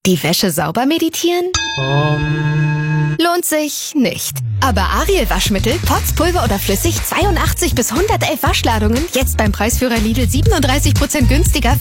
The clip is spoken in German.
Die Wäsche sauber meditieren? Lohnt sich nicht. Aber Ariel Waschmittel, Pots, Pulver oder flüssig, 82 bis 111 Waschladungen, jetzt beim Preisführer Lidl 37% günstiger.